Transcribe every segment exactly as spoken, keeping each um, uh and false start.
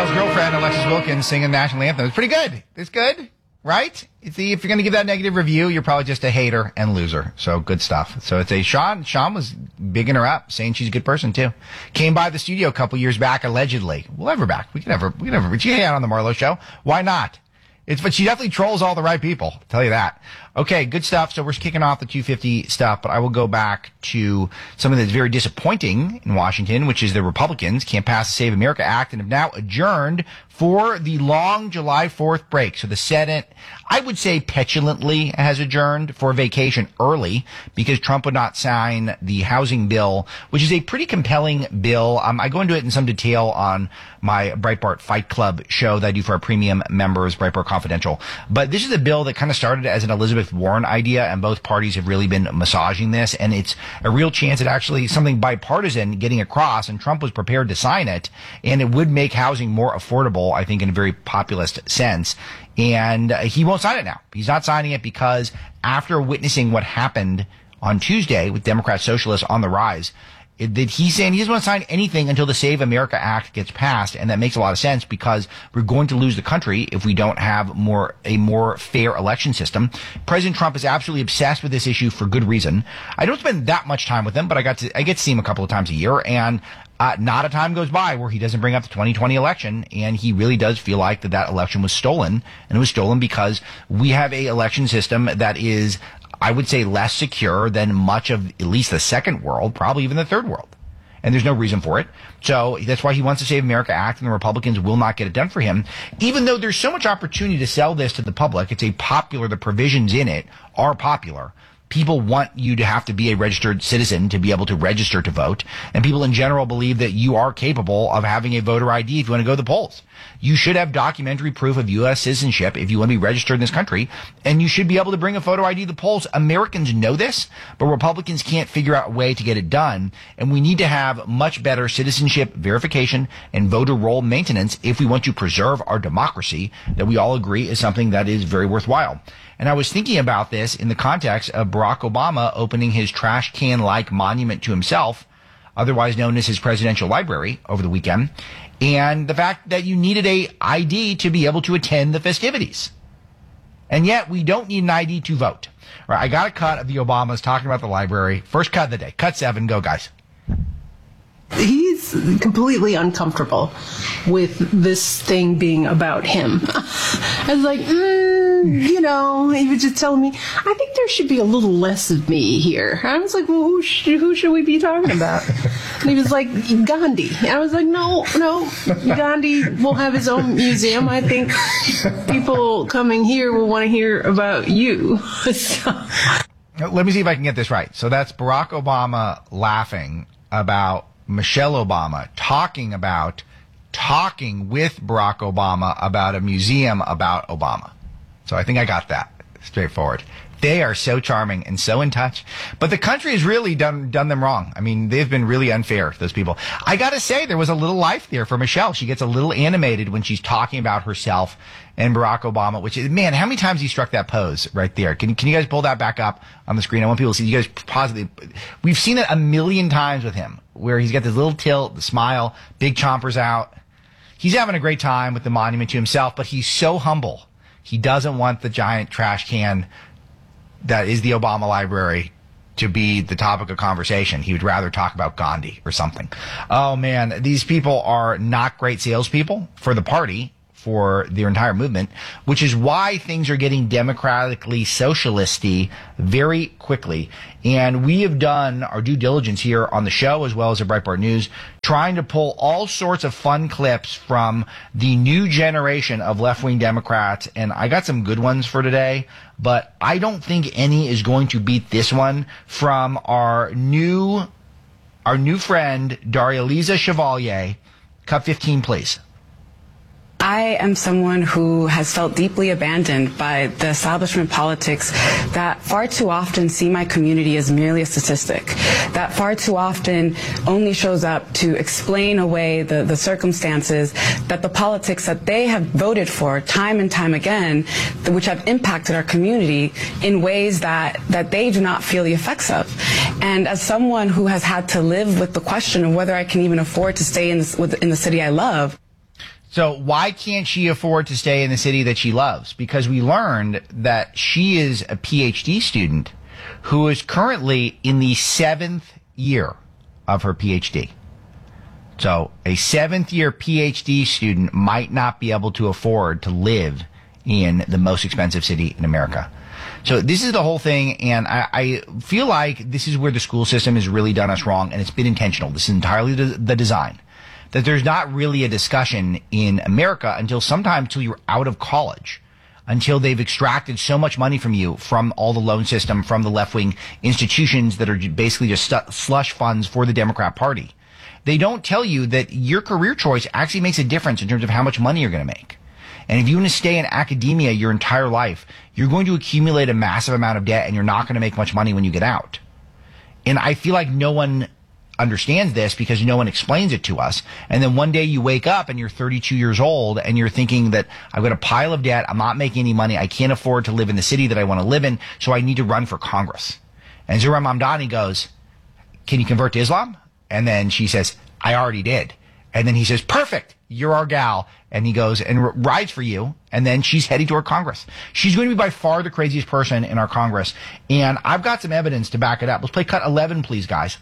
Michelle's girlfriend, Alexis Wilkins, singing the national anthem. It's pretty good. It's good, right? It's the, if you're going to give that negative review, you're probably just a hater and loser. So good stuff. So it's a Sean. Sean was bigging her up, saying she's a good person too. Came by the studio a couple years back, allegedly. We'll have her back. We can have her. We can have her. She hang out on the Marlo show. Why not? It's, but she definitely trolls all the right people. I'll tell you that. Okay, good stuff. So we're kicking off the two fifty stuff, but I will go back to something that's very disappointing in Washington, which is the Republicans can't pass the Save America Act and have now adjourned for the long July fourth break. So the Senate, I would say petulantly, has adjourned for vacation early because Trump would not sign the housing bill, which is a pretty compelling bill. Um, I go into it in some detail on my Breitbart Fight Club show that I do for our premium members, Breitbart Confidential. But this is a bill that kind of started as an Elizabeth Warren idea, and both parties have really been massaging this, and it's a real chance at actually something bipartisan getting across, and Trump was prepared to sign it, and it would make housing more affordable, I think, in a very populist sense. And uh, he won't sign it now. He's not signing it because after witnessing what happened on Tuesday with Democrat socialists on the rise, it, that he's saying he doesn't want to sign anything until the Save America Act gets passed. And that makes a lot of sense because we're going to lose the country if we don't have more a more fair election system. President Trump is absolutely obsessed with this issue for good reason. I don't spend that much time with him, but I got to I get to see him a couple of times a year, and Uh, not a time goes by where he doesn't bring up the twenty twenty election, and he really does feel like that that election was stolen, and it was stolen because we have a election system that is, I would say, less secure than much of at least the second world, probably even the third world. And there's no reason for it. So that's why he wants to Save America Act, and the Republicans will not get it done for him. Even though there's so much opportunity to sell this to the public, it's a popular, the provisions in it are popular. People want you to have to be a registered citizen to be able to register to vote. And people in general believe that you are capable of having a voter I D if you want to go to the polls. You should have documentary proof of U S citizenship if you want to be registered in this country. And you should be able to bring a photo I D to the polls. Americans know this, but Republicans can't figure out a way to get it done. And we need to have much better citizenship verification and voter roll maintenance if we want to preserve our democracy that we all agree is something that is very worthwhile. And I was thinking about this in the context of Barack Obama opening his trash can-like monument to himself, otherwise known as his presidential library, over the weekend, and the fact that you needed a I D to be able to attend the festivities. And yet we don't need an I D to vote. All right, I got a cut of the Obamas talking about the library. First cut of the day. Cut seven. Go, guys. He's completely uncomfortable with this thing being about him. I was like, mm, you know, he was just telling me, I think there should be a little less of me here. I was like, well, who, sh- who should we be talking about? And he was like, Gandhi. And I was like, no, no, Gandhi will have his own museum. I think people coming here will want to hear about you. So. Let me see if I can get this right. So that's Barack Obama laughing about Michelle Obama talking about, talking with Barack Obama about a museum about Obama. So I think I got that. Straightforward. They are so charming and so in touch. But the country has really done done them wrong. I mean, they've been really unfair, those people. I got to say, there was a little life there for Michelle. She gets a little animated when she's talking about herself and Barack Obama, which is, man, how many times he struck that pose right there? Can, can you guys pull that back up on the screen? I want people to see. You guys positive. We've seen it a million times with him, where he's got this little tilt, the smile, big chompers out. He's having a great time with the monument to himself, but he's so humble. He doesn't want the giant trash can that is the Obama library to be the topic of conversation. He would rather talk about Gandhi or something. Oh, man, these people are not great salespeople for the party, for their entire movement, which is why things are getting democratically socialisty very quickly. And we have done our due diligence here on the show, as well as at Breitbart News, trying to pull all sorts of fun clips from the new generation of left-wing Democrats. And I got some good ones for today, but I don't think any is going to beat this one from our new, our new friend, Daria-Liza Chevalier. Cut fifteen, please. I am someone who has felt deeply abandoned by the establishment politics that far too often see my community as merely a statistic, that far too often only shows up to explain away the, the circumstances that the politics that they have voted for time and time again, which have impacted our community in ways that, that they do not feel the effects of. And as someone who has had to live with the question of whether I can even afford to stay in, this, in the city I love, So why can't she afford to stay in the city that she loves? Because we learned that she is a P H D student who is currently in the seventh year of her P H D. So a seventh year P H D student might not be able to afford to live in the most expensive city in America. So this is the whole thing, and I, I feel like this is where the school system has really done us wrong, and it's been intentional. This is entirely the, the design. That there's not really a discussion in America until sometime until you're out of college, until they've extracted so much money from you from all the loan system, from the left-wing institutions that are basically just stu- slush funds for the Democrat Party. They don't tell you that your career choice actually makes a difference in terms of how much money you're going to make. And if you want to stay in academia your entire life, you're going to accumulate a massive amount of debt and you're not going to make much money when you get out. And I feel like no one understands this because no one explains it to us. And then one day you wake up and you're thirty-two years old and you're thinking that I've got a pile of debt. I'm not making any money. I can't afford to live in the city that I want to live in. So I need to run for Congress. And Zohran Mamdani goes, can you convert to Islam? And then she says, I already did. And then he says, perfect. You're our gal. And he goes and r- rides for you. And then she's heading toward Congress. She's going to be by far the craziest person in our Congress. And I've got some evidence to back it up. Let's play cut eleven, please, guys.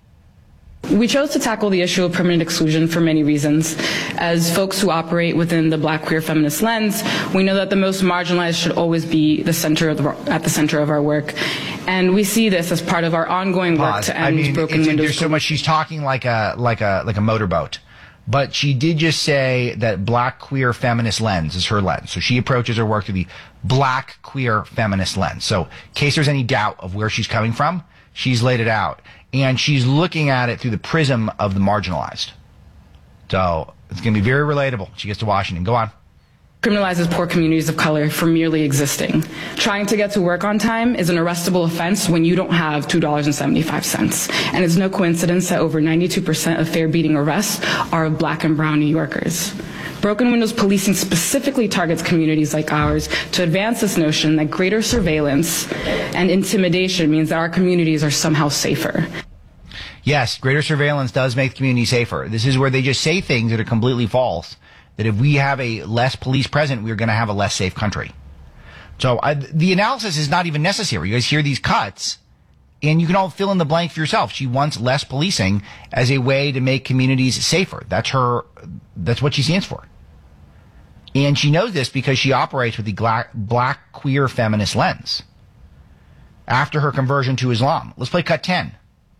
We chose to tackle the issue of permanent exclusion for many reasons. As folks who operate within the Black queer feminist lens, we know that the most marginalized should always be the center of the, at the center of our work. And we see this as part of our ongoing work Pause. to end I mean, broken it's, windows. There's so much. She's talking like a like a like a motorboat. But she did just say that Black queer feminist lens is her lens. So she approaches her work through the Black queer feminist lens. So in case there's any doubt of where she's coming from, she's laid it out. And she's looking at it through the prism of the marginalized. So it's going to be very relatable. She gets to Washington. Go on. Criminalizes poor communities of color for merely existing. Trying to get to work on time is an arrestable offense when you don't have two dollars and seventy-five cents. And it's no coincidence that over ninety-two percent of fare-beating arrests are of Black and brown New Yorkers. Broken windows policing specifically targets communities like ours to advance this notion that greater surveillance and intimidation means that our communities are somehow safer. Yes, greater surveillance does make the community safer. This is where they just say things that are completely false. That if we have a less police present, we're going to have a less safe country. So I, the analysis is not even necessary. You guys hear these cuts, and you can all fill in the blank for yourself. She wants less policing as a way to make communities safer. That's her. That's what she stands for. And she knows this because she operates with the black, black queer feminist lens. After her conversion to Islam. Let's play cut ten.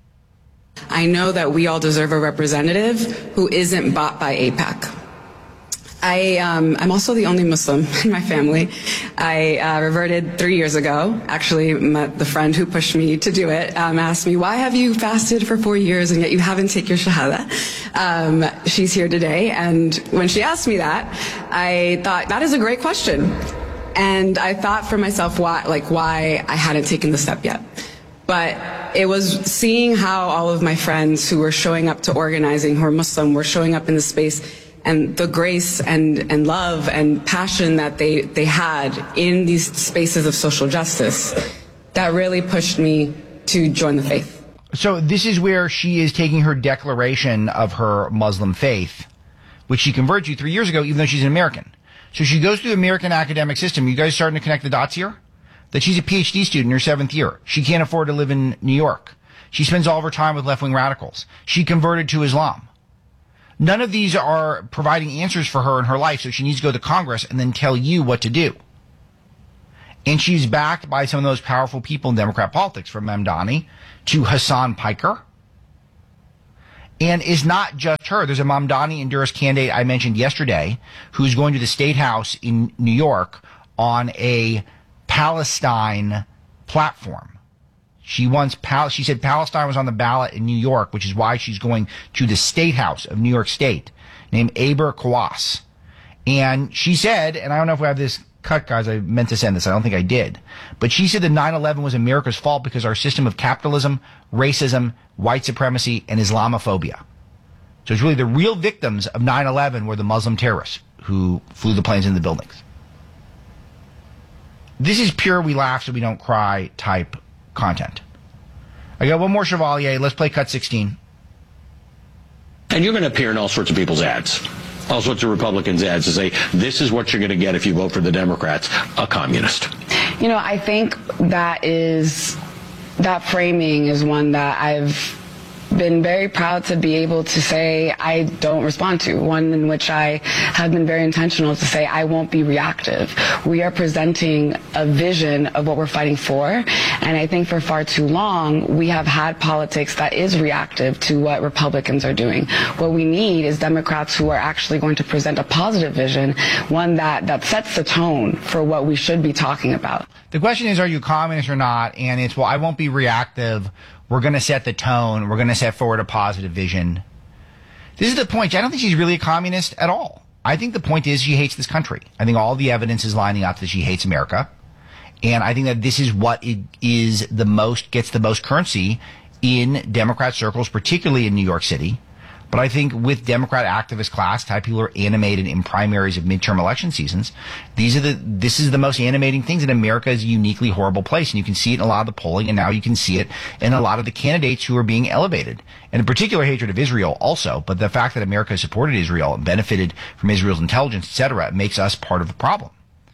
I know that we all deserve a representative who isn't bought by AIPAC. I, um, I'm also the only Muslim in my family. I uh, reverted three years ago. Actually, my, the friend who pushed me to do it um, asked me, why have you fasted for four years and yet you haven't taken your shahada? Um, she's here today, and when she asked me that, I thought, that is a great question. And I thought for myself, why, like, why I hadn't taken the step yet. But it was seeing how all of my friends who were showing up to organizing, who are Muslim, were showing up in the space, and the grace and, and love and passion that they, they had in these spaces of social justice, that really pushed me to join the faith. So this is where she is taking her declaration of her Muslim faith, which she converted to three years ago, even though she's an American. So she goes through the American academic system. You guys starting to connect the dots here? That she's a P H D student in her seventh year. She can't afford to live in New York. She spends all of her time with left-wing radicals. She converted to Islam. None of these are providing answers for her in her life, so she needs to go to Congress and then tell you what to do. And she's backed by some of those powerful people in Democrat politics, from Mamdani to Hassan Piker. And it's not just her. There's a Mamdani Enduras candidate I mentioned yesterday who's going to the State House in New York on a Palestine platform. She wants, Pal- she said Palestine was on the ballot in New York, which is why she's going to the State House of New York State, named Aber Kawas. And she said, and I don't know if we have this cut, guys, I meant to send this, I don't think I did, but she said that nine eleven was America's fault because our system of capitalism, racism, white supremacy, and Islamophobia. So it's really the real victims of nine eleven were the Muslim terrorists who flew the planes into the buildings. This is pure we laugh so we don't cry type content. I got one more Chevalier. Let's play cut sixteen. And you're going to appear in all sorts of people's ads. all sorts of Republicans' ads to say, this is what you're going to get if you vote for the Democrats, a communist. You know, I think that is, that framing is one that I've been very proud to be able to say I don't respond to, one in which I have been very intentional to say I won't be reactive. We are presenting a vision of what we're fighting for, and I think for far too long we have had politics that is reactive to what Republicans are doing. What we need is Democrats who are actually going to present a positive vision, one that, that sets the tone for what we should be talking about. The question is, are you communist or not? And it's, well, I won't be reactive. We're going to set the tone. We're going to set forward a positive vision. This is the point. I don't think she's really a communist at all. I think the point is she hates this country. I think all the evidence is lining up that she hates America. And I think that this is what it is the most, gets the most currency in Democrat circles, particularly in New York City. But I think with Democrat activist class, type people are animated in primaries of midterm election seasons. These are the, this is the most animating things, and America is a uniquely horrible place. And you can see it in a lot of the polling, and now you can see it in a lot of the candidates who are being elevated. And in particular hatred of Israel also, but the fact that America has supported Israel and benefited from Israel's intelligence, et cetera, makes us part of the problem.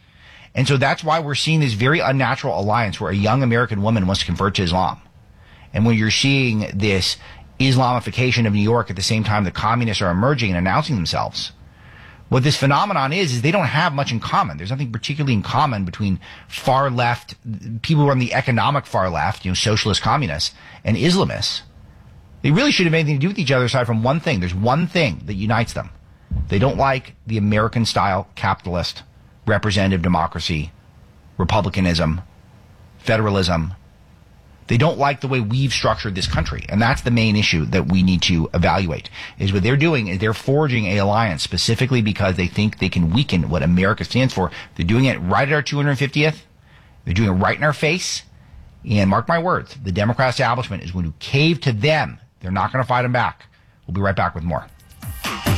And so that's why we're seeing this very unnatural alliance where a young American woman wants to convert to Islam. And when you're seeing this Islamification of New York at the same time the communists are emerging and announcing themselves, what this phenomenon is, is they don't have much in common. There's nothing particularly in common between far left, people who are on the economic far left, you know, socialist communists, and Islamists. They really should have anything to do with each other aside from one thing. There's one thing that unites them. They don't like the American-style capitalist representative democracy, republicanism, federalism. They don't like the way we've structured this country. And that's the main issue that we need to evaluate, is what they're doing is they're forging a alliance specifically because they think they can weaken what America stands for. They're doing it right at our two hundred fiftieth. They're doing it right in our face. And mark my words, the Democrat establishment is going to cave to them. They're not going to fight them back. We'll be right back with more.